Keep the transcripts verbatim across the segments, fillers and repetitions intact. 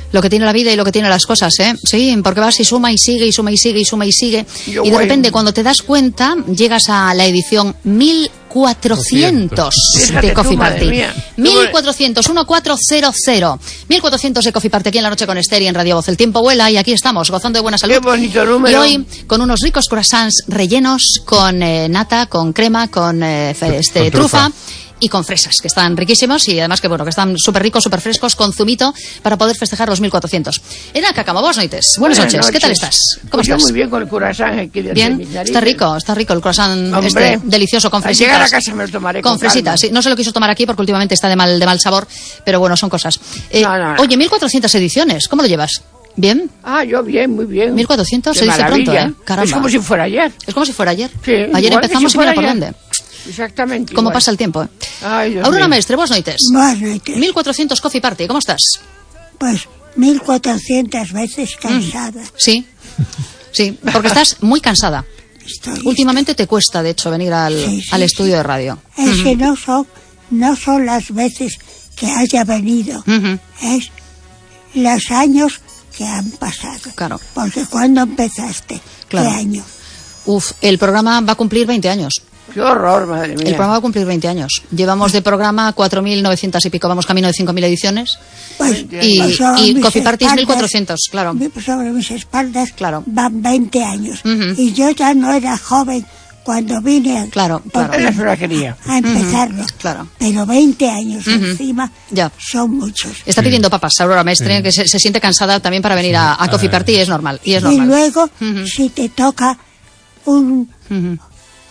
Lo que tiene la vida y lo que tiene las cosas, ¿eh? Sí, porque vas y suma y sigue y suma y sigue y suma y sigue. Yo y de voy. repente, cuando te das cuenta, llegas a la edición mil cuatrocientos Fíjate de tú, Coffee madre Party. mía. mil cuatrocientos, catorce cero. mil cuatrocientos de Coffee Party aquí en La Noche con Esther y en Radio Voz. El tiempo vuela y aquí estamos, gozando de buena salud. Qué bonito número. Y hoy con unos ricos croissants rellenos con eh, nata, con crema, con eh, fe- este, Con trufa. trufa. Y con fresas, que están riquísimos y además que bueno, que están súper ricos, súper frescos, con zumito, para poder festejar los mil cuatrocientos. Era Cacamo, vos noites. Buenas, noches. ¿Qué tal estás? ¿Cómo Pues estás? Yo muy bien con el croissant aquí de Bien, de mis narices. está rico, está rico el croissant Hombre, este delicioso con al fresitas. llegar a casa me lo tomaré con fresitas, calma. sí. No se lo quiso tomar aquí porque últimamente está de mal, de mal sabor, pero bueno, son cosas. Eh, No, no, no. Oye, mil cuatrocientas ediciones, ¿cómo lo llevas? ¿Bien? Ah, yo bien, muy bien. mil cuatrocientos De se dice pronto, maravilla. ¿eh? Caramba. Es como si fuera ayer. Es como si fuera ayer. Sí, Ayer igual que empezamos si y mira fuera por ayer. dónde. Exactamente. ¿Cómo igual. pasa el tiempo? eh? Ay, Dios Aurora mío. Mestre, vos noites. Buenas noches. mil cuatrocientos Coffee Party, ¿cómo estás? Pues mil cuatrocientas veces cansada. Sí, sí, porque estás muy cansada. Estoy. Últimamente te cuesta, de hecho, venir al, Sí, sí, al sí. estudio de radio. Es que no son, no son las veces que haya venido. Ujú. Es los años que han pasado. Claro. Porque cuando empezaste, Claro. ¿qué año? Uf, el programa va a cumplir veinte años. Qué horror, madre mía. El programa va a cumplir veinte años. Llevamos de programa cuatro mil novecientos y pico, vamos camino de cinco mil ediciones. Pues, Y, pues sobre y mis Coffee Party es espaldas- mil cuatrocientos, claro. mi- Sobre mis espaldas Claro. van veinte años. Ujú. Y yo ya no era joven cuando vine a, Claro, claro. Eres una quería. a empezarlo. claro. Pero veinte años Ujú. encima Ya. son muchos. Está pidiendo papas Aurora Mestre, que se, se siente cansada también para venir a, a Coffee Party y es normal. Y es Y normal. luego, Ujú. si te toca un, Ujú.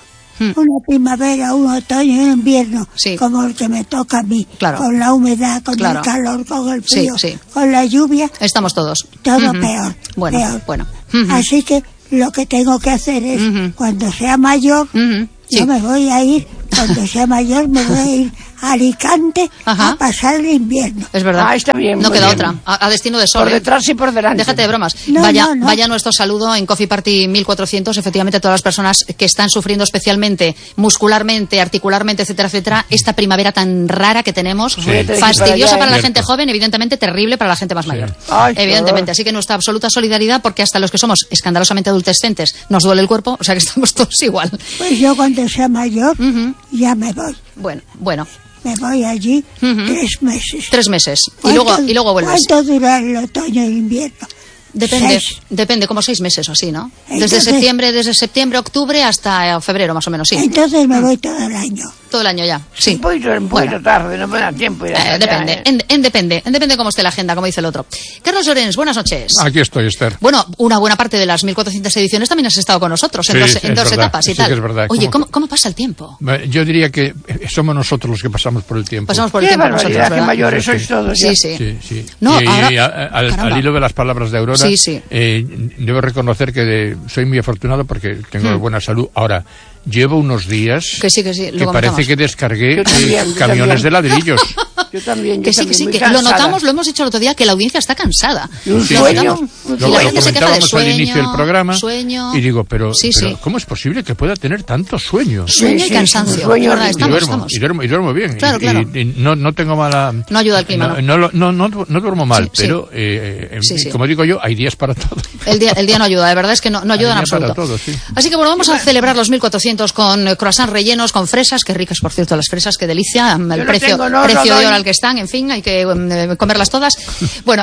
una primavera, un otoño y un invierno, Sí. como el que me toca a mí, Claro. con la humedad, con Claro. el calor, con el Sí, frío, sí. con la lluvia, Estamos todos. todo Ujú. peor. Bueno, peor. bueno. Ujú. Así que lo que tengo que hacer es, Ujú. cuando sea mayor, Ujú. Sí. yo me voy a ir, cuando sea mayor, me voy a ir a Alicante Ajá. a pasar el invierno. Es verdad. Ah, está bien, No muy queda bien. otra. A, a destino de sol. Por ¿eh? detrás y por delante. Déjate de bromas. No, vaya, no, no. vaya nuestro saludo en Coffee Party mil cuatrocientos, efectivamente, a todas las personas que están sufriendo especialmente, muscularmente, articularmente, etcétera, etcétera, esta primavera tan rara que tenemos. Fastidiosa Fastidiosa para la Cierto. gente joven, evidentemente terrible para la gente más mayor. Ay, qué Evidentemente. horror. Así que nuestra absoluta solidaridad, porque hasta los que somos escandalosamente adolescentes nos duele el cuerpo, o sea que estamos todos igual. Pues yo cuando sea mayor, Ujú. ya me voy. Bueno, bueno. Me voy allí Ujú. tres meses. Tres meses. Y ¿Cuánto- luego, y luego vuelves. ¿Cuánto dura el otoño e invierno? Depende, Seis. depende, como seis meses o así, ¿no? Desde Entonces- septiembre, desde septiembre, octubre hasta eh, febrero, más o menos, sí. Entonces me voy todo el año. Todo el año ya, sí. Un poquito, un poquito Bueno. tarde, no me da tiempo. Ir Eh, hasta allá, depende, ¿eh? en, en depende, en depende cómo esté la agenda, como dice el otro. Carlos Llorens, buenas noches. Aquí estoy, Esther. Bueno, una buena parte de las mil cuatrocientas ediciones también has estado con nosotros, en Sí, dos, es en dos verdad, etapas y sí tal. que es verdad. Oye, ¿Cómo- ¿cómo, ¿cómo pasa el tiempo? Eh, Yo diría que eh, somos nosotros los que pasamos por el tiempo. Pasamos por el Qué tiempo nosotros, barbaridad, qué ¿verdad? mayores Sí. sois todos. Sí, ya. sí. Sí, sí. No, y ahora- y a- al, caramba. al hilo de las palabras de Aurora, Sí, sí. eh, debo reconocer que de- soy muy afortunado porque tengo buena salud. Ahora, llevo unos días Que sí, que sí, lo parece comentamos. que descargué Yo también, eh, yo camiones también. de ladrillos. Yo también, yo Que sí, que también, sí, muy que lo cansada. notamos, lo hemos dicho el otro día, que la audiencia está cansada. Y un Sí, Lo sueño. notamos. un Y Lo, la lo gente se queja de comentábamos sueño, al inicio del programa sueño. y digo, pero, Sí, pero sí. ¿cómo es posible que pueda tener tanto sueño? Sueño Sí, y sí, cansancio. sí, un sueño de verdad, horrible. Y estamos, duermo, estamos. y duermo, y duermo bien. Claro, y, claro. y- y no, no tengo mala... No ayuda el clima, no, ¿no? no, no, no, no, no duermo mal, Sí, sí. pero eh, eh, Sí, sí. como digo yo, hay días para todo. El día, el día no ayuda, de verdad es que no, no ayuda en Hay día para absoluto. todo, sí. Así que bueno, vamos a celebrar los mil cuatrocientos con eh, croissants rellenos, con fresas, que ricas por cierto las fresas, qué delicia, el no precio, tengo, no, precio no de doy. hora al que están, en fin, hay que eh, comerlas todas. Bueno,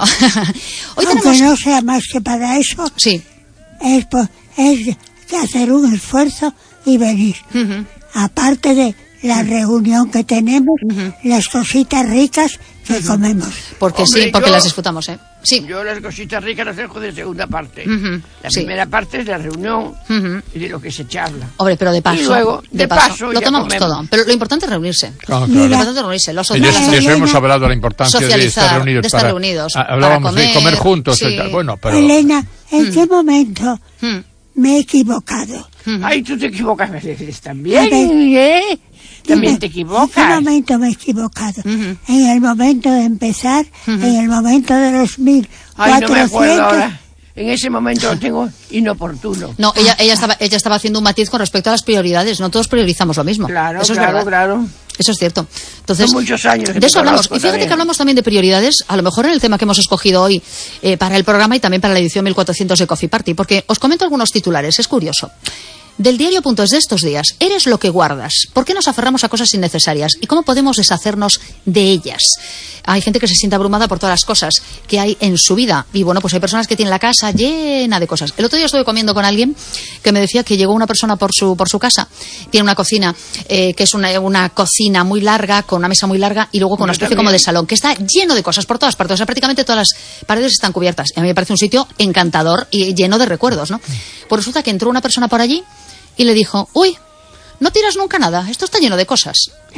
hoy Aunque tenemos... no sea más que para eso, Sí, es, po- es de hacer un esfuerzo y venir. Ujú. Aparte de la reunión que tenemos, las cositas ricas que comemos. porque Hombre, sí, porque yo- las disfrutamos, ¿eh? Sí. Yo las cositas ricas las dejo de segunda parte. Ujú, La sí. primera parte es la reunión Ujú. y de lo que se charla. Hombre, pero de paso, Y luego, de paso, lo ya tomamos comemos. todo. Pero lo importante es reunirse. Claro, Lo claro. importante es reunirse. Los Y de, sociales, de eso Elena, hemos hablado, la importancia de socializar, estar reunidos. de estar para- reunidos, a- hablábamos para de comer, comer juntos. sí. y tal. Bueno, pero... Elena, ¿en qué momento Hmm. me he equivocado? Ay, tú te equivocas a veces también, A ver. ¿eh? También Dime, te ¿en qué equivocas. momento me he equivocado? Ujú. En el momento de empezar, en el momento de los mil Ay, no me acuerdo cuatrocientos. ahora. En ese momento lo tengo inoportuno. No, ella, ella estaba, ella estaba haciendo un matiz con respecto a las prioridades. No todos priorizamos lo mismo. Claro, Eso es claro, verdad. claro. Eso es cierto. Entonces, Son muchos años que de te eso hablamos. conozco Y fíjate también. que hablamos también de prioridades, a lo mejor en el tema que hemos escogido hoy eh, para el programa y también para la edición mil cuatrocientos de Coffee Party, porque os comento algunos titulares, es curioso. Del diario.es de estos días, eres lo que guardas. ¿Por qué nos aferramos a cosas innecesarias? ¿Y cómo podemos deshacernos de ellas? Hay gente que se siente abrumada por todas las cosas que hay en su vida. Y bueno, pues hay personas que tienen la casa llena de cosas. El otro día estuve comiendo con alguien que me decía que llegó una persona por su por su casa. Tiene una cocina, eh, que es una, una cocina muy larga, con una mesa muy larga y luego con una especie como de salón, que está lleno de cosas por todas partes. O sea, prácticamente todas las paredes están cubiertas. Y a mí me parece un sitio encantador y lleno de recuerdos, ¿no? Pues resulta que entró una persona por allí y le dijo, uy, no tiras nunca nada, esto está lleno de cosas.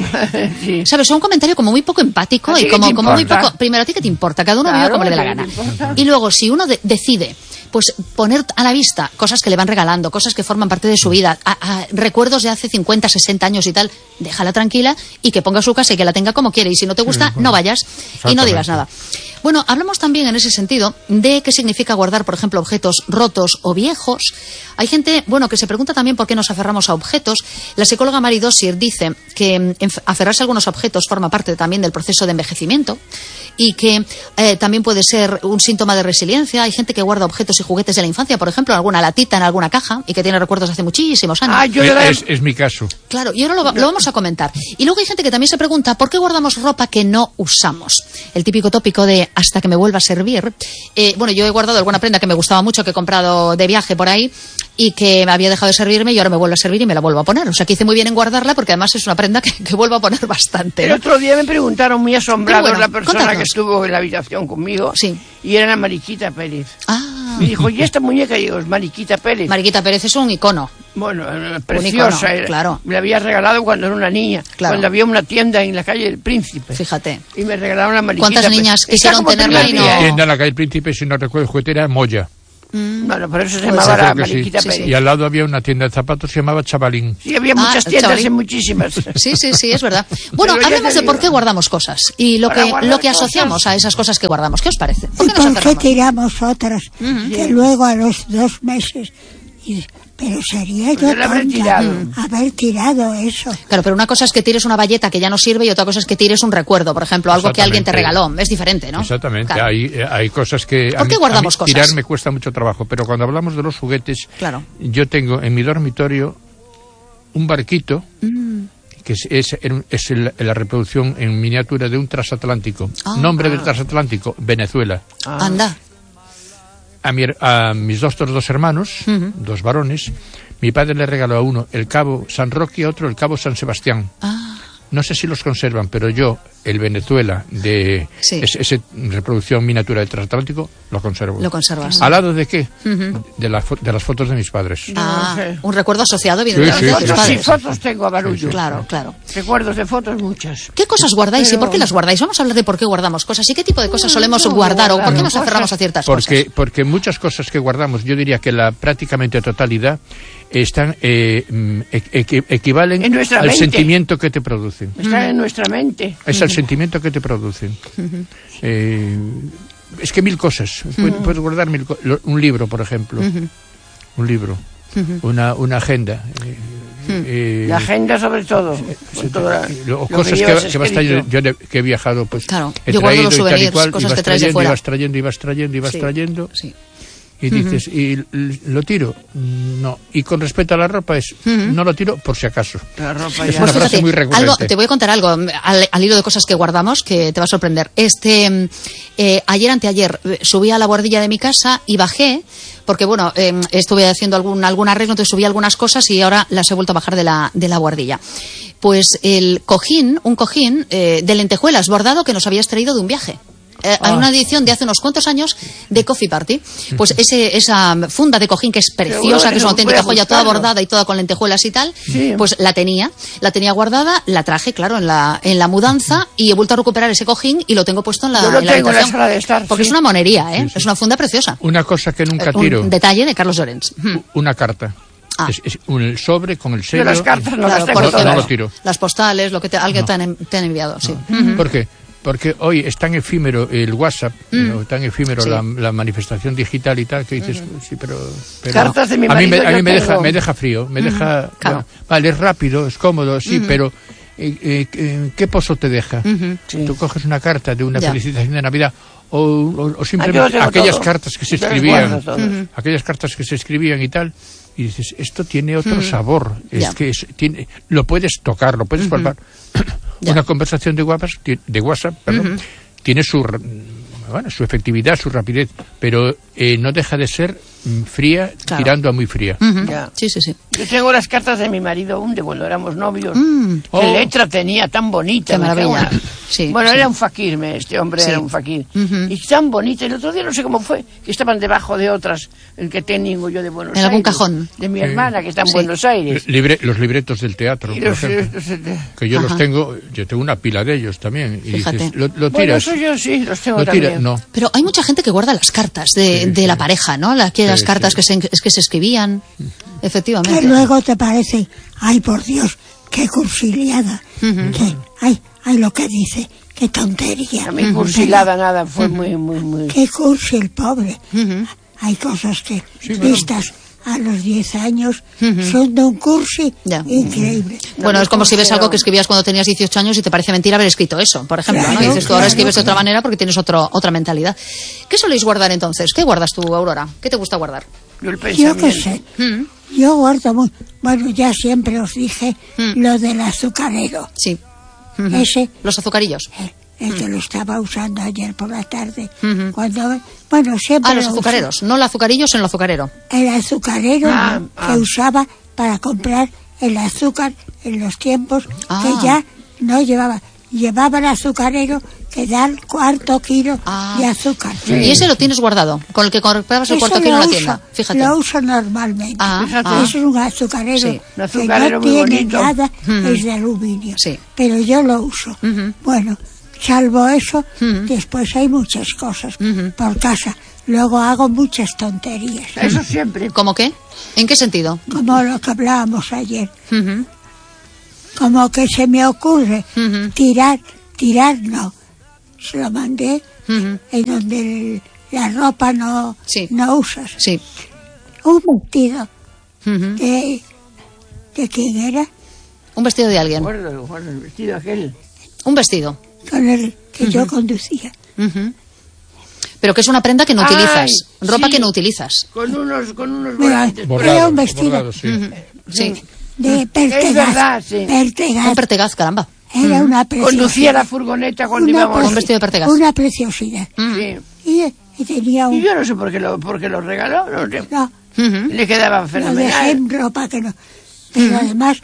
Sí. ¿Sabes? Es un comentario como muy poco empático ¿A ti y qué como, te como muy importa? poco... Primero, ¿a ti qué te importa? Cada uno vive Claro, como le dé la ¿qué te gana. importa? Y luego, si uno de- decide pues poner a la vista cosas que le van regalando, cosas que forman parte de su vida, a- a recuerdos de hace cincuenta, sesenta años y tal, déjala tranquila y que ponga su casa y que la tenga como quiere. Y si no te gusta, no vayas y no digas nada. Bueno, hablamos también en ese sentido de qué significa guardar, por ejemplo, objetos rotos o viejos. Hay gente, bueno, que se pregunta también por qué nos aferramos a objetos. La psicóloga Mari Dossier dice que mm, enf- aferrarse a algunos objetos forma parte también del proceso de envejecimiento y que eh, también puede ser un síntoma de resiliencia. Hay gente que guarda objetos y juguetes de la infancia, por ejemplo, en alguna latita, en alguna caja, y que tiene recuerdos de hace muchísimos años. Ah, yo Es, le es- es mi caso. Claro, y ahora lo, va- lo vamos a comentar. Y luego hay gente que también se pregunta ¿por qué guardamos ropa que no usamos? El típico tópico de hasta que me vuelva a servir. Eh, bueno, yo he guardado alguna prenda que me gustaba mucho, que he comprado de viaje por ahí y que me había dejado de servirme y ahora me vuelve a servir y me la vuelvo a poner. O sea, que hice muy bien en guardarla porque además es una prenda que, que vuelvo a poner bastante. El ¿no? otro día me preguntaron muy asombrados Pero bueno, la persona contanos. que estuvo en la habitación conmigo. Sí. Y era la Mariquita Pérez. Ah, Me dijo, ¿y esta muñeca? Y digo, es Mariquita Pérez. Mariquita Pérez es un icono. Bueno, eh, icono, preciosa. era. claro. Me la había regalado cuando era una niña. Claro. Cuando había una tienda en la calle del Príncipe. Fíjate. Y me regalaron la Mariquita ¿Cuántas Pérez. niñas Está quisieron como tenerla y no? todavía, ¿eh? Tienda en la calle Príncipe, si no recuerdo, el juguete era Moya. Bueno, por eso se Pues llamaba sí, la creo que sí. Mariquita Sí, Pérez. Y al lado había una tienda de zapatos que se llamaba Chavalín. Sí, había Ah, muchas el tiendas chavalín. en muchísimas. Sí, sí, sí, es verdad. Bueno, Pero ya hablemos te de por digo. qué guardamos cosas y lo Para que, guardar lo que cosas. asociamos a esas cosas que guardamos. ¿Qué os parece? ¿Por ¿Y qué nos por qué aferramos? tiramos otras? Que luego a los dos meses... y- pero sería yo Pues yo la habré tonta tirado. haber tirado eso. Claro, pero una cosa es que tires una valleta que ya no sirve y otra cosa es que tires un recuerdo, por ejemplo, algo que alguien te Exactamente. regaló. Es diferente, ¿no? Exactamente. Claro. Hay, eh, hay cosas que... a ¿Por qué mí- guardamos a mí cosas? Tirar me cuesta mucho trabajo, pero cuando hablamos de los juguetes, Claro. yo tengo en mi dormitorio un barquito que es, es, es el- la reproducción en miniatura de un transatlántico. Ah. Nombre del transatlántico, Venezuela. Anda. A, mi her- a mis dos, otros dos hermanos, Ujú. dos varones, mi padre le regaló a uno el cabo San Roque y a otro el cabo San Sebastián. Ah, No sé si los conservan, pero yo, el Venezuela de Sí. es- esa reproducción miniatura del transatlántico, lo conservo. lo conservas. ¿Al lado de qué? Ujú. de, la fo- de las fotos de mis padres. Ah, No sé. un recuerdo asociado, evidentemente, Sí, sí, a tus sí, Fotos, sí, padres. fotos tengo a barullo. Claro, claro. Recuerdos de fotos muchas. ¿Qué cosas guardáis y Pero- por qué las guardáis? Vamos a hablar de por qué guardamos cosas y qué tipo de cosas solemos no, guardar o por qué guardamos nos aferramos cosas. a ciertas Porque, cosas. porque muchas cosas que guardamos, yo diría que la prácticamente totalidad, están eh, mm, equi- equivalen En nuestra al mente. sentimiento que te producen. Está en nuestra mente. Es el sentimiento que te producen. Eh, es que mil cosas. Puedes, puedes guardar mil co- lo- un libro, por ejemplo. Un libro. Una, una agenda. eh, eh, La agenda sobre todo. Con toda la- lo- lo cosas que, llevas que vas escrito. trayendo, yo de- que he viajado, pues Claro, he yo guardo los traído y tal y souvenirs, cual, cosas y vas que traes de trayendo, fuera. y vas trayendo, y vas trayendo, y vas Sí, trayendo. sí. Y dices, ¿y l- lo tiro? No. Y con respecto a la ropa es, no lo tiro por si acaso. La ropa Es ya. una frase muy recurrente. algo, te voy a contar algo al, al hilo de cosas que guardamos que te va a sorprender. Este mm, eh, ayer anteayer eh, subí a la guardilla de mi casa y bajé porque bueno eh, estuve haciendo algún algún arreglo, entonces subí algunas cosas y ahora las he vuelto a bajar de la de la guardilla. Pues el cojín, un cojín eh, de lentejuelas bordado que nos habías traído de un viaje. Eh, hay una edición de hace unos cuantos años de Coffee Party. Pues ese, esa funda de cojín que es bueno preciosa, que es una que auténtica voy a joya, toda buscarlo. bordada y toda con lentejuelas y tal, Sí. pues la tenía, la tenía guardada, la traje, claro, en la, en la mudanza y he vuelto a recuperar ese cojín y lo tengo puesto en la, Yo lo en la tengo en la habitación. sala de estar, Porque sí. es una monería, ¿eh? Es una funda preciosa. Una cosa que nunca Un tiro, detalle de Carlos Llorens. Hmm. una carta. Ah. Es, es un el sobre con el Yo sello. las cartas no Claro, las tengo por no, todas. no ejemplo, lo tiro. las postales, lo que te, alguien te, han, te han enviado, sí. Ujú. ¿Por qué? Porque hoy es tan efímero el WhatsApp, ¿no? tan efímero Sí. la, la manifestación digital y tal, que dices, sí, pero... pero Cartas de mi a mí me, marido a mí yo me, deja, tengo. me deja frío, me deja... claro. bueno, vale, es rápido, es cómodo, sí, pero eh, eh, eh, ¿qué pozo te deja? Ujú. Sí. Tú coges una carta de una Ya. felicitación de Navidad o, o, o Ah, simplemente yo lo tengo aquellas todo. cartas que se Yo las escribían, guardo todas. Ujú. aquellas cartas que se escribían y tal, y dices, esto tiene otro sabor, es Ya. que es- tiene, lo puedes tocar, lo puedes palpar. Ya. Una conversación de WhatsApp, ti- de WhatsApp perdón, tiene su r- bueno, su efectividad, su rapidez, pero eh, no deja de ser mm, fría, Claro. tirando a muy fría. Ujú. Ya. Sí, sí, sí. Yo tengo las cartas de mi marido aún de cuando éramos novios. Mm. Qué Oh. letra tenía tan bonita. Qué me cago en maravilla. la- Sí, bueno, sí. era un fakir, me- este hombre Sí. era un fakir. Ujú. Y tan bonita. El otro día no sé cómo fue, que estaban debajo de otras, el que tengo yo de Buenos En Aires. algún cajón. De mi Sí. hermana, que está en Sí. Buenos Aires. Libre, los libretos del teatro, Y por los- ejemplo, los- que yo Ajá. los tengo, yo tengo una pila de ellos también. Y Fíjate. dices, lo, lo bueno, tiras. eso yo sí, los tengo lo tiras, también. no. Pero hay mucha gente que guarda las cartas de, Sí, de sí. la pareja, ¿no? La- Aquellas Sí, cartas sí. Que, se, es que se escribían. Que Efectivamente. luego te parece, ay por Dios, qué cursiliada, que, ay, ay lo que dice, qué tontería. A mí cursilada nada, fue muy, muy, muy... Qué cursi el pobre. Ujú. Hay cosas que bueno. vistas a los diez años son de un cursi Ya. increíble. Bueno, No, es como si ves pero- algo que escribías cuando tenías dieciocho años y te parece mentira haber escrito eso, por ejemplo, ¿no? Claro, Y dices, tú ahora claro, escribes de otra claro. manera porque tienes otro, otra mentalidad. ¿Qué soléis guardar entonces? ¿Qué guardas tú, Aurora? ¿Qué te gusta guardar? Yo el Yo pensamiento. qué sé, Mm. yo guardo muy... Bueno, ya siempre os dije Mm. lo del azucarero. Sí. Ujú. Ese, Los azucarillos. el, el que lo estaba usando ayer por la tarde. Ujú. Cuando, bueno, siempre Ah, los lo uso. azucareros. No el azucarillo, sino el azucarero. El azucarero Ah, que ah. usaba para comprar el azúcar en los tiempos Ah. que ya no llevaba. Llevaba el azucarero que da el cuarto kilo Ah. de azúcar. Y ese lo tienes guardado, con el que comprabas el Eso cuarto lo kilo en la uso, tienda. Fíjate. Lo uso normalmente. Ah, Fíjate. ah. Eso es un azucarero, Sí. Un azucarero que muy no tiene bonito. nada, Ujú. es de aluminio. Sí. Pero yo lo uso. Ujú. Bueno, salvo eso, Ujú. después hay muchas cosas Ujú. por casa. Luego hago muchas tonterías, Eso siempre. ¿Cómo qué? ¿En qué sentido? como lo que hablábamos ayer. Ujú. Como que se me ocurre Ujú. tirar, tirar no. Se lo mandé Ujú. en donde el- la ropa no, Sí. no usas. Sí. Un vestido Ujú. de, de quién era, Un vestido de alguien. Guardo, guardo el vestido aquel. Un vestido. con el que yo conducía. Ujú. Pero que es una prenda que no Ay, utilizas. Ropa sí. que no utilizas. Con unos, con unos Mira, volantes. Bordado, era un vestido bordado, sí. Sí. de Pertegaz. verdad, sí. Pertegaz. Un pertegaz, caramba. Era una preciosidad. Conducía la furgoneta cuando Una íbamos. Un vestido de Pertegaz. Una preciosidad. Sí. Y, y tenía Y un... yo no sé por qué lo, por qué lo regaló. No sé. No, Ujú. Le quedaba lo dejé fenomenal. en ropa que no... Pero además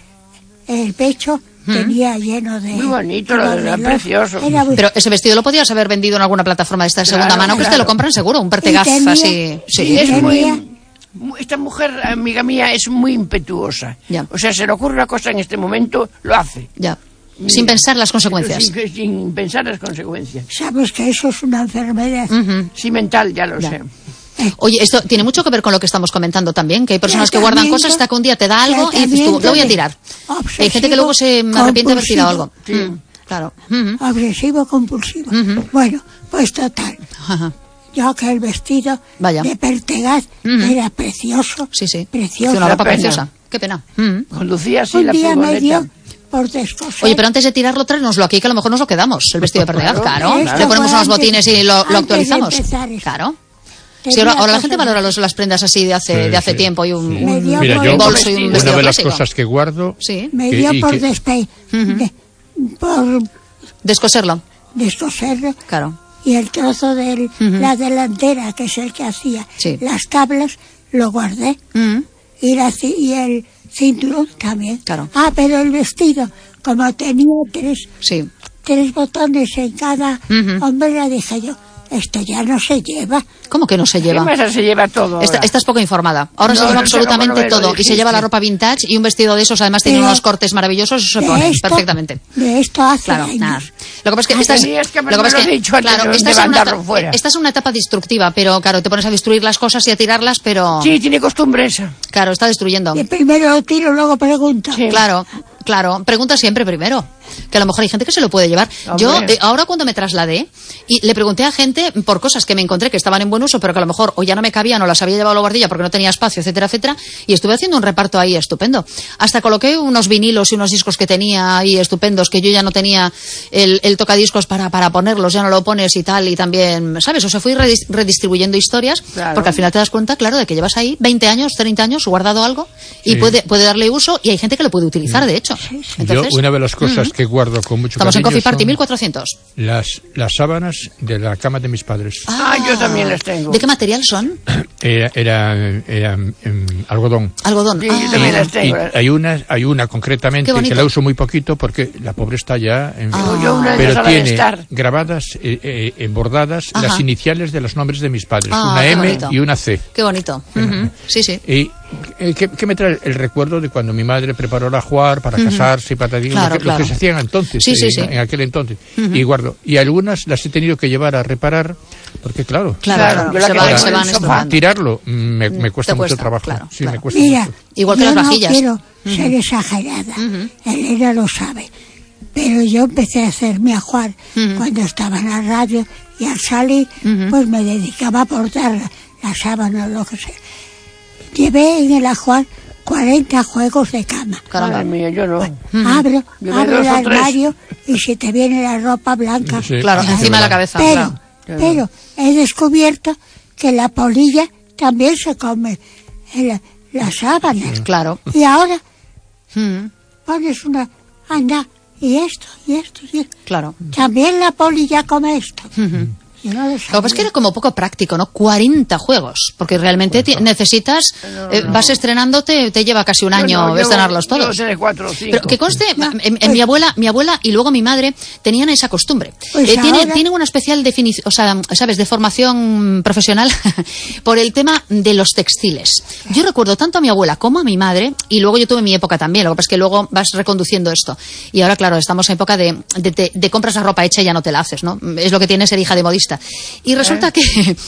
el pecho tenía lleno de... Muy bonito, de lo- era reloj. precioso. Era muy- Pero ese vestido lo podías haber vendido en alguna plataforma de esta de segunda Claro, mano, que te claro. lo compran seguro. Un pertegaz Y tenía- así. Sí, Sí. es tenía- muy, muy- esta mujer, amiga mía, es muy impetuosa. Ya. O sea, se le ocurre una cosa en este momento, lo hace. Ya. Sin pensar las consecuencias. Sin, sin pensar las consecuencias. Sabes que eso es una enfermedad. Ujú. Sí, mental, ya lo Ya. sé. Oye, esto tiene mucho que ver con lo que estamos comentando también, que hay personas que guardan Tratamiento- cosas hasta que un día te da algo y dices tú, tratamiento lo voy a de tirar. obsesivo Hay gente que luego se arrepiente de haber tirado algo. compulsivo. Mm, claro. Ujú. Obsesivo compulsivo. Bueno, pues total. Ajá. Yo que el vestido Vaya. de Pertegaz Ujú. era precioso. Sí, sí. Precioso. Una ropa pena. preciosa. Qué pena. Mm. Conducía así Un la día me dio furgoneta. por descoser. Oye, pero antes de tirarlo, tráenoslo aquí, que a lo mejor nos lo quedamos, el vestido de Pertegaz, Claro, claro. esto Le ponemos fue unos antes- botines y lo, lo antes de actualizamos. empezar esto. Claro. Tenía Sí, ahora, ahora la cosas gente de- valora los- las prendas así de hace, Sí, de hace sí, tiempo y un, sí. un Me dio Mira, por yo, bolso y un una vestido de las clásico. cosas que guardo... Sí. Me que- dio y por que- despe... de- por Descoserlo, descoserlo. claro. Y el trozo de la delantera, que es el que hacía Sí. las tablas, lo guardé. Mm. Y, la ci- y el cinturón también. Claro. Ah, pero el vestido, como tenía tres, Sí. tres botones en cada Ujú. hombrera, dije yo, esto ya no se lleva. ¿Cómo que no se ¿Qué lleva? masa se lleva todo? Esta- ahora? estás poco informada. Ahora No, se lleva no sé cómo absolutamente no me lo todo. Y se dijiste. lleva la ropa vintage y un vestido de esos, además tiene De- unos cortes maravillosos, eso se de pone esto- perfectamente. De esto hace Claro, años. nada. Lo que pasa es que Ah, estás, tenías que lo que pasa es haberme que, lo dicho antes claro, de estás en, una mandarlo eta- fuera. estás en una etapa destructiva, pero claro, te pones a destruir las cosas y a tirarlas, pero Sí, tiene costumbre esa. claro, está destruyendo. Y primero lo tiro, luego pregunto. Sí. Claro, Claro, pregunta siempre primero, que a lo mejor hay gente que se lo puede llevar. Hombre. Yo, eh, ahora cuando me trasladé, y le pregunté a gente por cosas que me encontré que estaban en buen uso, pero que a lo mejor o ya no me cabían o las había llevado a la guardilla porque no tenía espacio, etcétera, etcétera, y estuve haciendo un reparto ahí estupendo. Hasta coloqué unos vinilos y unos discos que tenía ahí estupendos, que yo ya no tenía el, el tocadiscos para, para ponerlos, ya no lo pones y tal, y también, ¿sabes? O sea, fui redis- redistribuyendo historias, Claro. porque al final te das cuenta, claro, de que llevas ahí veinte años, treinta años guardado algo, y Sí. puede, puede darle uso, y hay gente que lo puede utilizar, de hecho. Entonces, Yo, una de las cosas que guardo con mucho estamos en cariño Coffee Party son mil cuatrocientos. las, las sábanas de la cama de mis padres. Ah, yo también las tengo. ¿De qué material son? Era, era, era, em, algodón. Algodón. Sí, Ah, yo también las Y tengo. hay una, hay una concretamente Qué bonito. que la uso muy poquito porque la pobre está ya en, Ah. Yo una de pero esas a la de tiene estar. grabadas, eh, eh, embordadas Ajá. las iniciales de los nombres de mis padres, Ah, una qué M bonito. y una C. Qué bonito. Ujú. Sí, sí. Y eh, ¿qué, qué me trae el recuerdo de cuando mi madre preparó la juar para casarse y para digo, Claro, lo, que, claro. lo que se hacían entonces, Sí, sí, eh, sí. en aquel entonces. Y guardo. Y algunas las he tenido que llevar a reparar porque claro, Claro, Claro, claro, yo la se que van, tengo se en van el sofá. estropeando. tirarlo mm, me, me cuesta Te mucho cuesta, trabajo. claro, sí, claro. me cuesta Mira, mucho. Igual que yo las vajillas. no quiero ser exagerada, Elena lo sabe, pero yo empecé a hacer mi ajuar cuando estaba en la radio y al salir pues me dedicaba a portar la, la sábana o lo que sea. Llevé en el ajuar cuarenta juegos de cama. Caramba. Madre mía, yo no. Abro, Llevé abro dos el o tres. armario y si te viene la ropa blanca. Sí. Claro, Sí, encima de la verdad. cabeza. Pero, claro. pero he descubierto que la polilla también se come en la, las sábanas. Claro. Y ahora Mm, pones una, anda, y esto, y esto, y esto. claro. También la polilla come esto. Yo no lo Lo que sabía. pasa es que era como poco práctico, ¿no? cuarenta juegos, porque realmente ti- necesitas, eh, vas estrenándote, te lleva casi un Yo año no, yo- estrenarlos yo todos. sé de cuatro o cinco. Pero que conste, en, en mi abuela, mi abuela y luego mi madre tenían esa costumbre. Pues Eh, tiene, ahora- tienen una especial definición, o sea, sabes, de formación profesional por el tema de los textiles. Yo recuerdo tanto a mi abuela como a mi madre, y luego yo tuve mi época también, lo que pasa es que luego vas reconduciendo esto. Y ahora, claro, estamos en época de, de, de- de compras la ropa hecha y ya no te la haces, ¿no? Es lo que tiene ser hija de modista. Y resulta que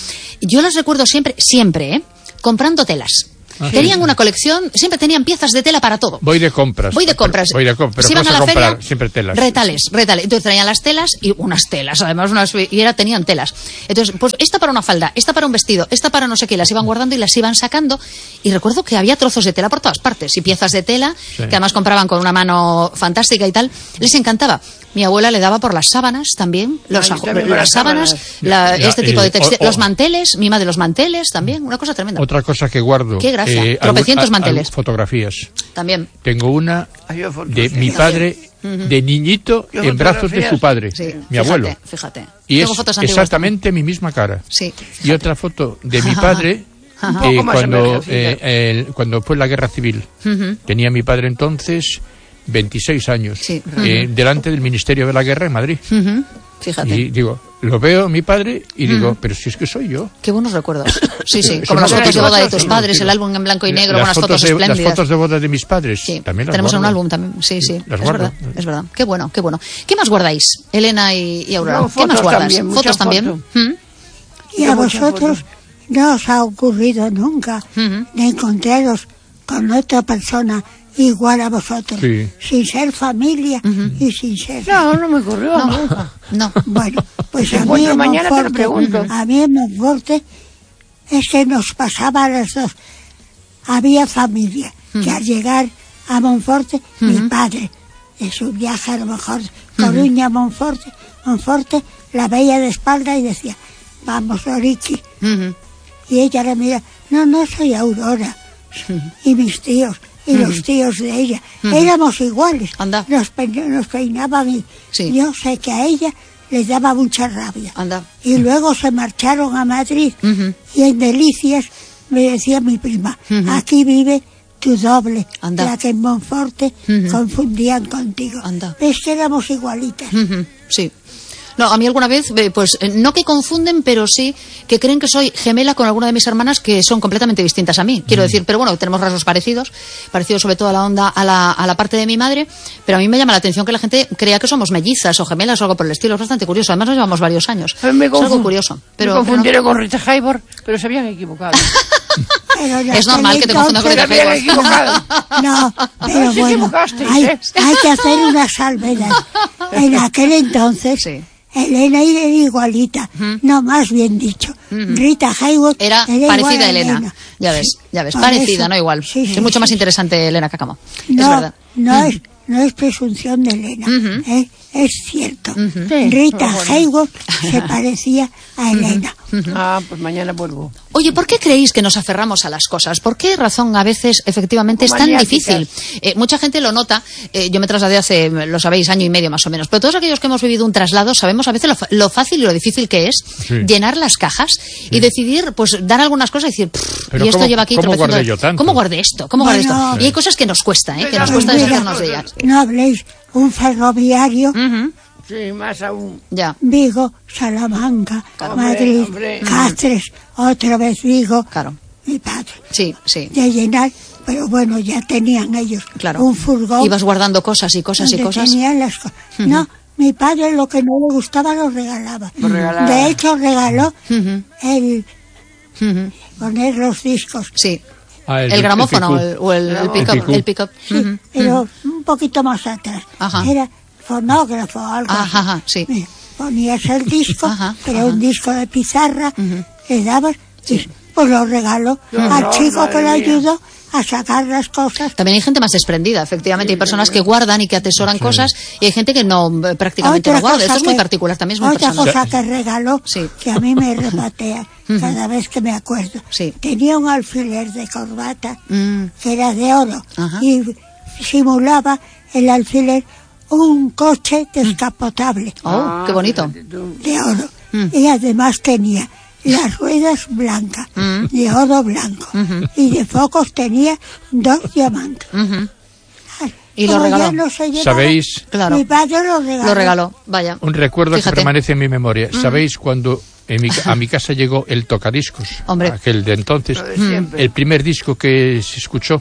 yo las recuerdo siempre, siempre, ¿eh? Comprando telas. Tenían una colección, siempre tenían piezas de tela para todo. Voy de compras. Voy de compras. Voy de compras. Se Pero iban a vas la comprar feria, siempre telas. retales, retales. Entonces traían las telas y unas telas, además unas y era tenían telas. Entonces, pues esta para una falda, esta para un vestido, esta para no sé qué, las iban guardando y las iban sacando. Y recuerdo que había trozos de tela por todas partes y piezas de tela Sí. que además compraban con una mano fantástica y tal. Les encantaba. Mi abuela le daba por las sábanas también, los Ay, aju- también por las las sábanas, sábanas. la- Ya, este tipo eh, de textiles, o- o- los manteles, mi madre los manteles también, una cosa tremenda. Otra cosa que guardo. Qué gracia. algún- Tropecientos a- manteles. algún- Fotografías. También. Tengo una Ay, yo fotos, de sí. mi padre, de niñito, Yo en brazos de fotografías. su padre, Sí, mi fíjate, abuelo. Fíjate. Y Tengo es fotos antiguas exactamente mi misma cara. Sí, Y fíjate. otra foto de mi Ajá. padre Un eh, poco más cuando, envejecida. eh, el- cuando fue la guerra civil. Ujú. Tenía mi padre entonces veintiséis años, Sí. eh, delante del Ministerio de la Guerra en Madrid. Ujú. Fíjate. Y digo, lo veo mi padre y digo, pero si es que soy yo. Qué buenos recuerdos. Sí, sí. Eso Como no las lo fotos de digo. boda de tus Eso no lo padres, digo. el álbum en blanco y negro, Las con unas fotos de, espléndidas. Las fotos de boda de mis padres, Sí, también las tenemos un guardo. álbum también. Sí, sí. Las es guardo. verdad, es verdad. Qué bueno, qué bueno. ¿Qué más guardáis, Elena y, y Aurora? No, ¿Qué más fotos guardas? también, mucha ¿Fotos también? foto. ¿Mm? Y a Yo muchas vosotros fotos. no os ha ocurrido nunca Ujú. de encontraros con otra persona igual a vosotros, Sí. sin ser familia y sin ser... No, no me ocurrió nunca. No. Bueno, pues Te a mí encuentro en mañana, te lo Monforte, pregunto. a mí en Monforte es que nos pasaba a las dos. Había familia que al llegar a Monforte, mi padre, de su viaje a lo mejor Coruña a Monforte, Monforte, la veía de espalda y decía, vamos, Lorichi. Ujú. Y ella le mira, no, no soy Aurora. Y mis tíos, y los tíos de ella, éramos iguales. Anda. Nos, pe- nos peinaban y Sí. yo sé que a ella les daba mucha rabia. Anda. Y luego se marcharon a Madrid Ujú. y en Delicias me decía mi prima, aquí vive tu doble, Anda. la que en Monforte Ujú. confundían contigo. Anda. Es que éramos igualitas. Ujú, sí. No, a mí alguna vez, eh, pues eh, no que confunden, pero sí que creen que soy gemela con alguna de mis hermanas que son completamente distintas a mí. Quiero decir, pero bueno, tenemos rasgos parecidos, parecidos sobre todo a la onda, a la, a la parte de mi madre, pero a mí me llama la atención que la gente crea que somos mellizas o gemelas o algo por el estilo. Es bastante curioso. Además nos llevamos varios años. A mí me es algo confu- curioso. Pero, me pero no- confundieron con Rita Hayworth, pero se habían equivocado. Pero en Es normal aquel que te confundas con entonces- Rita Me he equivocado. No, pero Os bueno, equivocasteis, hay, ¿eh? hay que hacer una salvedad. En aquel entonces, Sí. Elena era igualita, no, más bien dicho. Rita Hayworth Era igual parecida a Elena. Ya ves, Sí, ya ves, por parecida, eso. no igual. Sí, sí, es mucho sí, más sí. interesante Elena Cácamo. Es No, verdad. no es, no es presunción de Elena, ¿eh? Es cierto. Rita Hayworth se parecía a Elena. Ah, pues mañana vuelvo. Oye, ¿por qué creéis que nos aferramos a las cosas? ¿Por qué razón a veces efectivamente es tan Maniáticas. difícil? Eh, mucha gente lo nota, eh, yo me trasladé hace, lo sabéis, año y medio más o menos, pero todos aquellos que hemos vivido un traslado sabemos a veces lo, fa- lo fácil y lo difícil que es Sí. llenar las cajas y decidir, pues dar algunas cosas y decir, "Pff, Pero y esto ¿cómo- lleva aquí cómo tropecientos- guardé yo tanto? ¿Cómo guardé esto? ¿Cómo guardé Bueno, esto? Y hay cosas que nos cuesta, ¿eh? que nos Pues cuesta mira, deshacernos de ellas. No habléis, un ferroviario, Ujú, Sí, más aún. Ya, Vigo, Salamanca, Hombre, Madrid, hombre. Cáceres, otra vez Vigo, claro. mi padre. Sí, sí. De llenar, pero bueno, ya tenían ellos Claro. un furgón. Ibas guardando cosas y cosas y donde cosas. tenían las cosas. No, mi padre lo que no le gustaba lo regalaba. Lo regalaba. De hecho, regaló Ujú, el ujú. poner los discos. Sí. Ah, El, gramófono picú. el- o el, el El pick-up. picú. El pick-up. Sí, Ujú. pero un poquito más atrás. Ajá. Era fonógrafo o algo Ajá, así. ajá, sí. Mira, ponías el disco, Ajá, pero ajá. un disco de pizarra, le dabas, y pues lo regaló Qué al horror, chico que le madre mía. ayudó a sacar las cosas. También hay gente más desprendida, efectivamente. Hay personas que guardan y que atesoran cosas y hay gente que no, eh, prácticamente no guarda. Esto es muy que- particular, también es muy otra personal. cosa que regaló, Sí. que a mí me repatea cada vez que me acuerdo. Sí. Tenía un alfiler de corbata Mm. que era de oro Ajá. y simulaba el alfiler un coche descapotable Oh, qué bonito. de oro. Mm. Y además tenía las ruedas blancas, Mm. de oro blanco. Y de focos tenía dos diamantes. Ujú. Ay, Y lo como ya regaló. no se llevaba, ¿Sabéis? Claro. Mi padre lo regaló. Lo regaló, vaya. Un recuerdo Fíjate. que permanece en mi memoria. ¿Sabéis cuando en mi ca- a mi casa llegó el tocadiscos? Hombre. Aquel de entonces. Lo de siempre. El primer disco que se escuchó.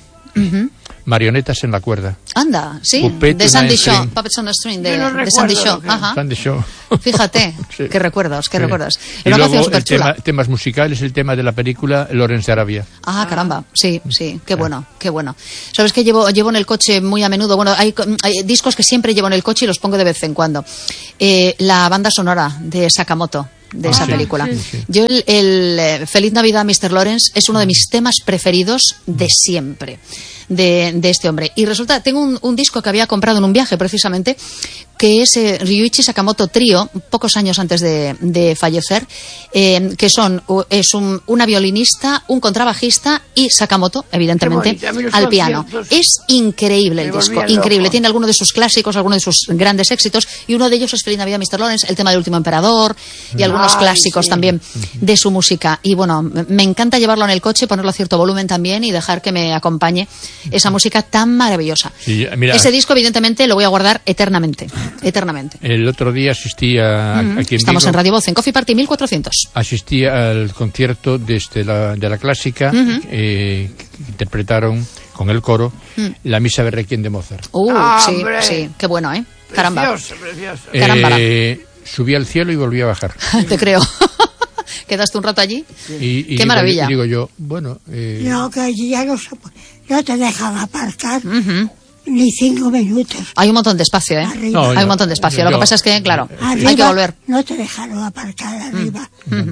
Marionetas en la cuerda. Anda, sí, Puppet de on Sandy a Shaw, String. Puppets on a String, de, Yo no de recuerdo Sandy lo Shaw. que- Ajá. Sandy Shaw. Fíjate, Sí. qué recuerdos, qué Sí. recuerdos. Y Era una canción luego súper el tema, chula. temas musicales, el tema de la película Lawrence de Arabia. Ah, caramba, sí, sí, qué bueno, qué bueno. Sabes que llevo, llevo en el coche muy a menudo, bueno, hay, hay discos que siempre llevo en el coche y los pongo de vez en cuando. Eh, la banda sonora de Sakamoto, de esa sí, película. sí, sí. Yo el, el, eh, Feliz Navidad, mister Lawrence es uno de mis temas preferidos de siempre. De, de este hombre. Y resulta, tengo un, un disco que había comprado en un viaje precisamente, que es eh, Ryuichi Sakamoto Trío, pocos años antes de, de fallecer, eh, que son, u- es un, una violinista, un contrabajista y Sakamoto, evidentemente, Qué bonito. A mí los al piano. conciertos Es increíble el me disco, volvían increíble. loco. Tiene algunos de sus clásicos, algunos de sus grandes éxitos, y uno de ellos es Feliz Navidad, mister Lawrence, el tema del Último Emperador, y algunos Ay, clásicos sí. también de su música. Y bueno, me me encanta llevarlo en el coche, ponerlo a cierto volumen también y dejar que me acompañe esa música tan maravillosa. Sí, mira, Ese disco, evidentemente, lo voy a guardar eternamente. Eternamente. el otro día asistí a, aquí en Estamos Vigo, en Radio Voz, en Coffee Party mil cuatrocientos. asistí al concierto desde la, de la clásica eh, que interpretaron con el coro la misa de Requiem de Mozart. Uh, Ah, sí, hombre. sí, qué bueno, ¿eh? Caramba. Precioso, precioso. Caramba. Eh, subí al cielo y volví a bajar. Te creo. ¿Quedaste un rato allí? Y, y Qué digo, maravilla. y digo yo, bueno, eh, No, que allí ya no, se puede- no te dejan aparcar Ujú. ni cinco minutos. Hay un montón de espacio, ¿eh? Arriba. No, Hay yo- un montón de espacio. yo- Lo que pasa es que, claro, Arriba hay que volver. no te dejaron aparcar arriba.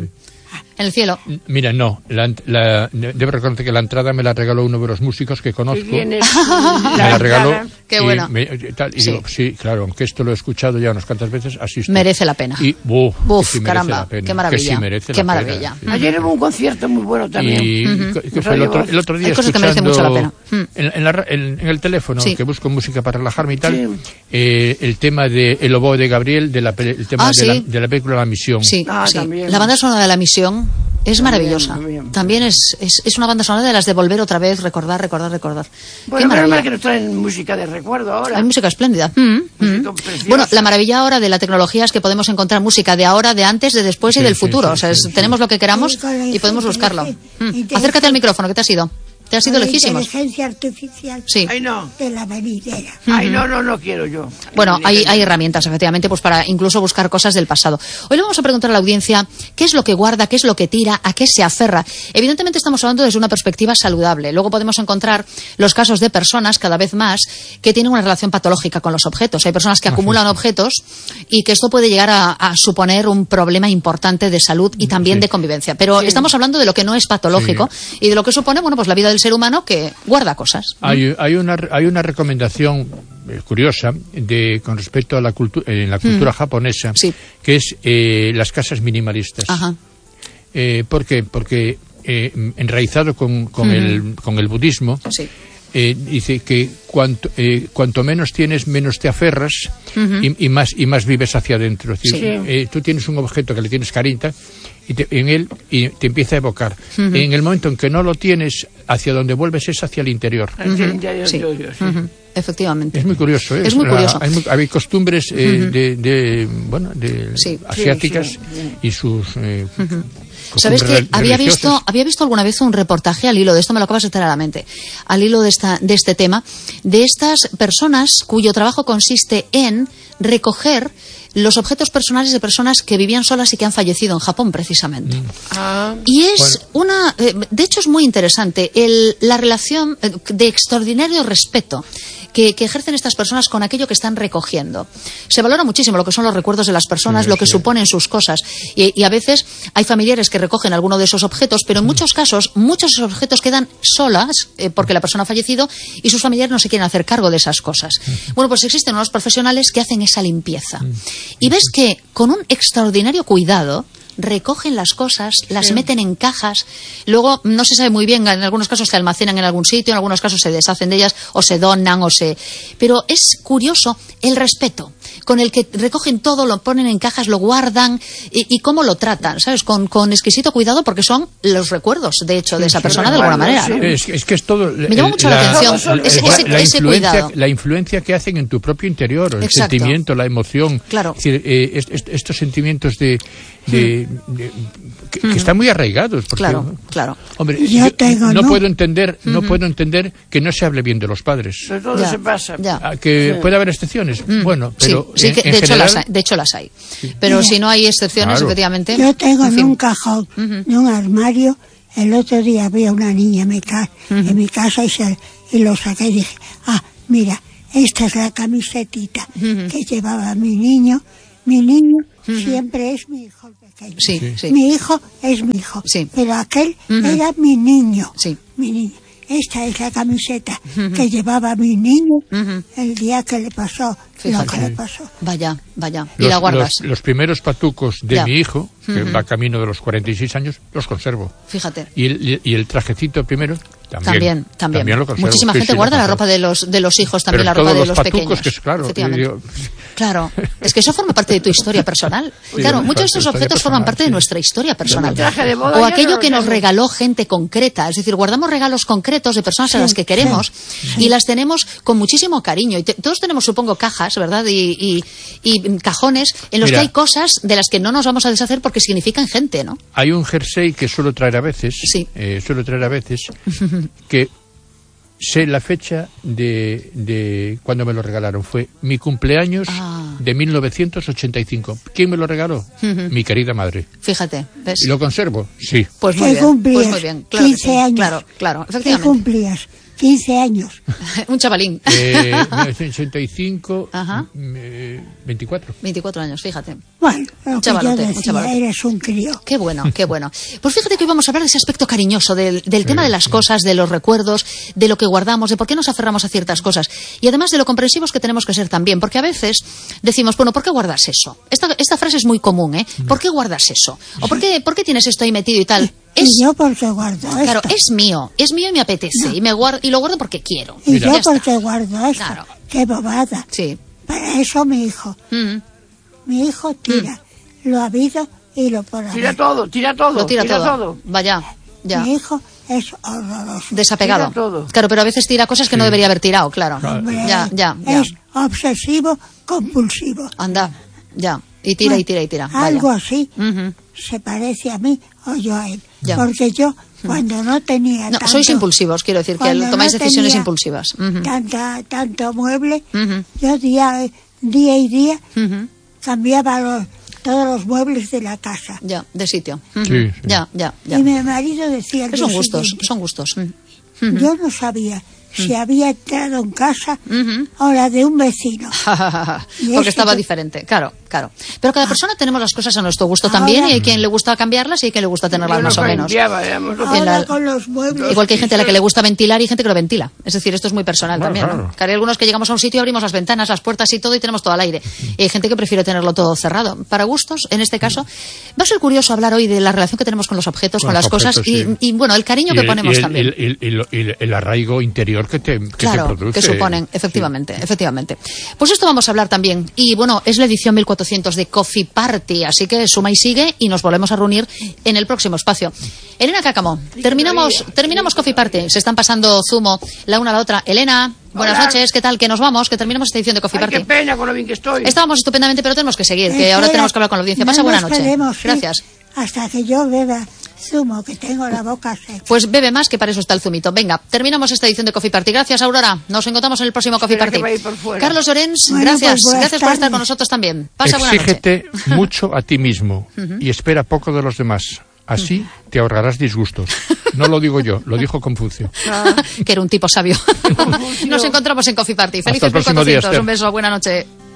En el cielo. mira, no, la, la- debo reconocer que la entrada me la regaló uno de los músicos que Y conozco. vienes Me la regaló. Qué y bueno. me- y tal, y Sí. digo, sí, claro, aunque esto lo he escuchado ya unas cuantas veces, asisto. Merece la pena. Y, uf, Uf, que sí merece caramba, la pena, qué maravilla, Que sí merece qué la maravilla. pena, sí. Ayer hubo un concierto muy bueno también. Y Ujú. ¿qué fue el otro, el otro día Hay cosas que merecen escuchando mucho la pena. Mm. En, en la ra- en- en el teléfono, Sí. que busco música para relajarme y tal, Sí. eh, el tema de El oboe de Gabriel, de la, pe- el tema Ah, de, la, sí. de la película La Misión. Sí, Ah, sí. también. La banda sonora de La Misión es También, maravillosa. también. También es, es, es una banda sonora de las de volver otra vez, recordar, recordar, recordar. Qué Bueno, menos mal maravilla. que nos traen música de recuerdo ahora. Hay música espléndida. Mm, Música mm. preciosa. Bueno, la maravilla ahora de la tecnología es que podemos encontrar música de ahora, de antes, de después y Sí, del sí, futuro. sí, o sea, es- sí, sí. tenemos lo que queramos Sí, con la y podemos inteligencia- buscarlo. Mm. inteligencia- Acércate al micrófono, ¿qué te ha sido? te has ido la lejísimos. Inteligencia artificial Sí. Ay, no. de la venidera. Ay, no, no, no quiero yo. Bueno, hay, hay herramientas, efectivamente, pues para incluso buscar cosas del pasado. Hoy le vamos a preguntar a la audiencia qué es lo que guarda, qué es lo que tira, a qué se aferra. Evidentemente estamos hablando desde una perspectiva saludable. Luego podemos encontrar los casos de personas, cada vez más, que tienen una relación patológica con los objetos. Hay personas que acumulan objetos y que esto puede llegar a, a suponer un problema importante de salud y también Sí. de convivencia. Pero Sí. estamos hablando de lo que no es patológico y de lo que supone, bueno, pues la vida del ser humano que guarda cosas. Hay, hay, una, hay una recomendación eh, curiosa de con respecto a la cultura en la cultura japonesa, Sí. que es eh, las casas minimalistas. Ajá. Eh, ¿Por qué? Porque eh, enraizado con, con, Ujú. el, con el budismo, Sí. eh, dice que cuanto, eh, cuanto menos tienes, menos te aferras Ujú. y, y más y más vives hacia adentro. Es decir, Sí. eh, tú tienes un objeto que le tienes cariño y te, en él y te empieza a evocar. Ujú. En el momento en que no lo tienes, hacia donde vuelves es hacia el interior. Ay, sí, ya, ya, Sí. yo, yo, sí. Ujú. Efectivamente. Es muy curioso, ¿eh? Es muy La- curioso. hay, muy- hay costumbres eh, Ujú. de, de, bueno, de Sí. asiáticas Sí, sí. y sus eh, ¿Sabes costumbres que había religiosas. visto, había visto alguna vez un reportaje al hilo de esto, me lo acabas de traer a la mente, al hilo de, esta, de este tema, de estas personas cuyo trabajo consiste en recoger los objetos personales de personas que vivían solas y que han fallecido en Japón, precisamente. Ah, Y es una... eh, de hecho, es muy interesante el, la relación eh, de extraordinario respeto que, que ejercen estas personas con aquello que están recogiendo. Se valora muchísimo lo que son los recuerdos de las personas, Sí, lo que sí. suponen sus cosas. Y, y a veces hay familiares que recogen alguno de esos objetos, pero en muchos casos, muchos de esos objetos quedan solas eh, porque la persona ha fallecido y sus familiares no se quieren hacer cargo de esas cosas. Bueno, pues existen unos profesionales que hacen esa limpieza. Y ves que con un extraordinario cuidado recogen las cosas, las meten en cajas, luego no se sabe muy bien, en algunos casos se almacenan en algún sitio, en algunos casos se deshacen de ellas o se donan o se... Pero es curioso el respeto con el que recogen todo, lo ponen en cajas, lo guardan y, y cómo lo tratan, ¿sabes? Con, con exquisito cuidado porque son los recuerdos, de hecho, de esa sí, persona sí, de alguna bueno, manera, sí. ¿no? Es, es que es todo. Me llama mucho la atención la- ese- la- ese- la ese influencia, cuidado. la influencia que hacen en tu propio interior, el Exacto. sentimiento, la emoción. Claro. Es decir, eh, est- est- estos sentimientos de. de- de- que, que están muy arraigados. Porque, Claro, claro. Hombre, Yo yo tengo, no ¿no? puedo entender, no puedo entender que no se hable bien de los padres. sobre todo Ya, se pasa. ya. Ah, que Sí. puede haber excepciones. Bueno, Sí, pero sí en- que en de, hecho general, las hay, de hecho las hay. Pero Mira. si no hay excepciones, Claro. efectivamente... Yo tengo en en fin. un cajón de un armario, el otro día había una niña en mi, ca- en mi casa y, se, y lo saqué y dije, ah, mira, esta es la camisetita que llevaba mi niño. Mi niño siempre es mi hijo pequeño. Sí, sí. sí. Mi hijo es mi hijo, Sí. pero aquel Ujú. era mi niño. Sí. Mi niño. Esta es la camiseta que llevaba mi niño Ujú. el día que le pasó Fíjate. lo que le pasó. Vaya, vaya. Y los, la guardas. los- los primeros patucos de Ya. mi hijo, que va camino de los cuarenta y seis años, los conservo. Fíjate. Y el, y el trajecito primero, también. También, también. lo conservo. Muchísima Sí, gente sí, lo guarda la conservo. ropa de los, de los hijos, también Pero la ropa todos de los los patucos, pequeños. que es claro, Efectivamente. yo- Claro, es que eso forma parte de tu historia personal. Claro, sí, muchos de parte estos de la objetos historia forman personal, parte de sí. nuestra historia personal. El traje de boda O ya aquello no que lo nos tengo. regaló gente concreta. Es decir, guardamos regalos concretos de personas a Sí, las que queremos sí. y las tenemos con muchísimo cariño. Y te- todos tenemos, supongo, cajas, ¿verdad? Y, y- y cajones en los Mira. que hay cosas de las que no nos vamos a deshacer porque significan gente, ¿no? Hay un jersey que suelo traer a veces, Sí. eh, suelo traer a veces, que sé la fecha de, de cuando me lo regalaron. Fue mi cumpleaños Ah. de mil novecientos ochenta y cinco. ¿Quién me lo regaló? Mi querida madre. Fíjate, ¿ves? ¿Y lo conservo? Sí. Pues muy ¿Qué bien. cumplías? Pues muy bien. Claro que quince sí. años. Claro, claro, ¿Qué efectivamente. cumplías? quince años. Un chavalín. Eh, mil novecientos ochenta y cinco, Ajá. mm, eh, veinticuatro. veinticuatro años, fíjate. Bueno, lo que chavalote, yo un decía, chavalote. eres un crío. Qué bueno, qué bueno. Pues fíjate que hoy vamos a hablar de ese aspecto cariñoso, del, del tema de las cosas, de los recuerdos, de lo que guardamos, de por qué nos aferramos a ciertas cosas. Y además de lo comprensivos que tenemos que ser también. Porque a veces decimos, bueno, ¿por qué guardas eso? Esta, esta frase es muy común, ¿eh? ¿Por qué guardas eso? ¿O por qué, por qué tienes esto ahí metido y tal? Es, Y yo porque guardo claro, esto. es mío, es mío y me apetece. Y, me guardo, y lo guardo porque quiero. Y Mira. yo Ya está. porque guardo esto. Claro. Qué bobada. Sí. Para eso mi hijo. Mm. Mi hijo tira lo habido y lo por haber. Tira todo, tira todo. Lo tira, todo. todo. Vaya, ya. Mi hijo es horroroso. Desapegado. Tira todo. Claro, pero a veces tira cosas que no debería haber tirado, claro. Hombre, Ya, ya, ya. Es obsesivo compulsivo. Anda, ya. Y tira y tira y tira. Vaya. Algo así Ujú. se parece a mí o yo a él. Ya. Porque yo, cuando no tenía No, tanto, sois impulsivos, quiero decir, que cuando tomáis no decisiones tenía impulsivas. Ujú. tanta, tanto mueble, Ujú. yo día, día y día Ujú. cambiaba los, todos los muebles de la casa. Ya, de sitio. Ujú. Sí, sí. Ya, ya, ya. Y mi marido decía el Que son día gustos, siguiente, son gustos. Ujú. yo no sabía si había entrado en casa Ujú. o la de un vecino. Y Porque eso estaba que- diferente, claro, claro. Pero cada persona tenemos las cosas a nuestro gusto Ahora- también, y hay quien le gusta cambiarlas y hay quien le gusta tenerlas Yo más no o menos. cambiaba, éramos los- En Ahora la- con los muebles. Igual que hay gente a la que le gusta ventilar y gente que lo ventila. Es decir, esto es muy personal Claro, también, ¿no? claro. Que hay algunos que llegamos a un sitio y abrimos las ventanas, las puertas y todo y tenemos todo al aire. Y hay gente que prefiere tenerlo todo cerrado. Para gustos, en este caso, va a ser curioso hablar hoy de la relación que tenemos con los objetos, con, Con las los cosas objetos, y, sí. y, bueno, el cariño Y que el- ponemos y el, también. El, el- el- el arraigo interior que te, que te Claro, produce. que suponen, efectivamente, efectivamente. Pues esto vamos a hablar también. Y bueno, es la edición mil cuatrocientos de Coffee Party, así que suma y sigue y nos volvemos a reunir en el próximo espacio. Elena Cácamo, terminamos, terminamos Coffee Party. Se están pasando zumo la una a la otra. Elena, buenas Hola. noches, ¿qué tal? Que nos vamos, que terminamos esta edición de Coffee Ay, Party. qué pena con lo bien que estoy. Estábamos estupendamente, pero tenemos que seguir, que Espera, ahora tenemos que hablar con la audiencia. no Pasa buena nos noche. podemos ir Gracias. Hasta que yo beba zumo, que tengo la boca seca. Pues bebe más, que para eso está el zumito. Venga, terminamos esta edición de Coffee Party. Gracias, Aurora. Nos encontramos en el próximo Coffee Espera Party. que va a ir por fuera. Carlos Llorens, Bueno, gracias. pues buenas gracias por estar tardes. con nosotros también. Pasa buena noche. Exígete mucho a ti mismo y espera poco de los demás. Así te ahorrarás disgustos. No lo digo yo, lo dijo Confucio. Que era un tipo sabio. Nos encontramos en Coffee Party. Felices el próximo día, mil cuatrocientos. Esther. Un beso, buena noche.